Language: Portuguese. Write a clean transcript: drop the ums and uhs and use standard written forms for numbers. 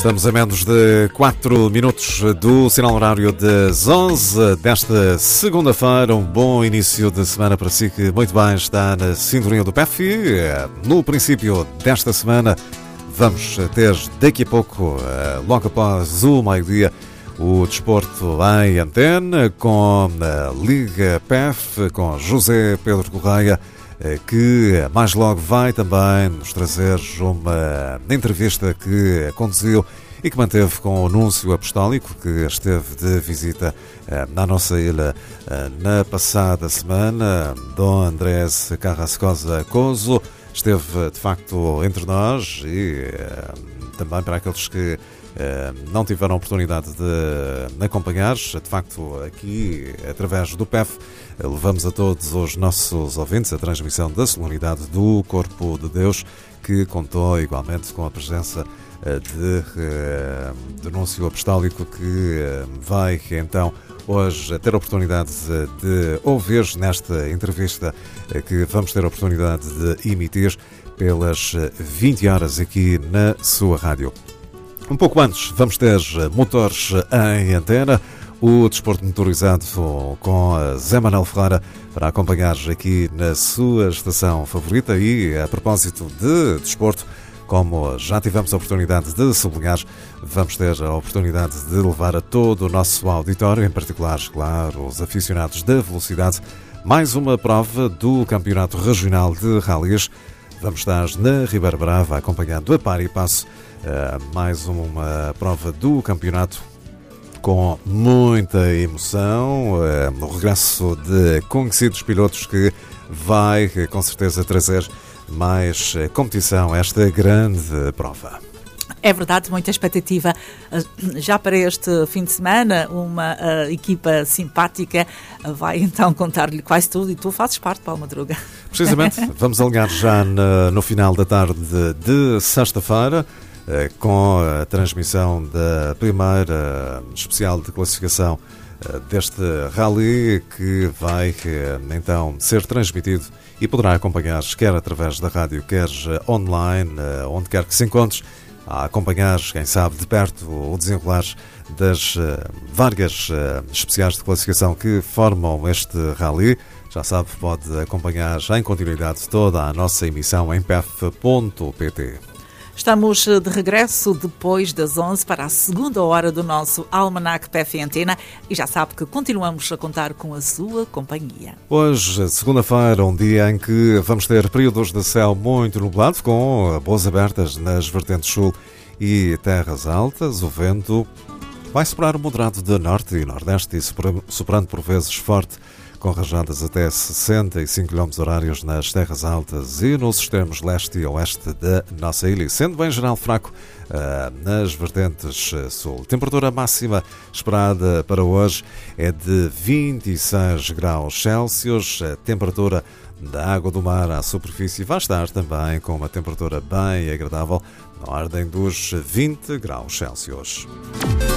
Estamos a menos de 4 minutos do sinal horário das 11 desta segunda-feira. Um bom início de semana para si que muito bem está na sintonia do PEF. No princípio desta semana vamos ter daqui a pouco, logo após o meio-dia, o desporto em antena com a Liga PEF, com José Pedro Correia, que mais logo vai também nos trazer uma entrevista que conduziu e que manteve com o Núncio Apostólico, que esteve de visita na nossa ilha na passada semana. Dom Andrés Carrascosa Coso esteve de facto entre nós e também para aqueles que não tiveram a oportunidade de acompanhar, de facto aqui através do PEF levamos a todos os nossos ouvintes a transmissão da solenidade do Corpo de Deus, que contou igualmente com a presença de Núncio Apostólico, que vai então hoje ter a oportunidade de ouvir nesta entrevista que vamos ter a oportunidade de emitir pelas 20 horas aqui na sua rádio. Um pouco antes vamos ter motores em antena, o desporto motorizado com Zé Manuel Ferreira para acompanhar aqui na sua estação favorita. E a propósito de desporto, como já tivemos a oportunidade de sublinhar, vamos ter a oportunidade de levar a todo o nosso auditório, em particular, claro, os aficionados da velocidade, mais uma prova do Campeonato Regional de Rallys. Vamos estar na Ribeira Brava acompanhando a par e passo mais uma prova do campeonato com muita emoção, o regresso de conhecidos pilotos que vai com certeza trazer mais competição a esta grande prova. É verdade, muita expectativa já para este fim de semana. Uma equipa simpática vai então contar-lhe quase tudo e tu fazes parte, Paulo Madruga. Precisamente, vamos alinhar já no final da tarde de sexta-feira com a transmissão da primeira especial de classificação deste rally, que vai então ser transmitido e poderá acompanhar quer através da rádio, quer online, onde quer que se encontre, a acompanhar, quem sabe, de perto o desenrolar das várias especiais de classificação que formam este rally. Já sabe, pode acompanhar em continuidade toda a nossa emissão em pef.pt. Estamos de regresso depois das 11 para a segunda hora do nosso Almanac PEF Antena e já sabe que continuamos a contar com a sua companhia. Hoje, segunda-feira, um dia em que vamos ter períodos de céu muito nublado, com boas abertas nas vertentes sul e terras altas. O vento vai soprar moderado de norte e nordeste e soprando por vezes forte, com rajadas até 65 km horários nas terras altas e nos extremos leste e oeste da nossa ilha, sendo bem geral fraco nas vertentes sul. Temperatura máxima esperada para hoje é de 26 graus Celsius. A temperatura da água do mar à superfície vai estar também com uma temperatura bem agradável, na ordem dos 20 graus Celsius.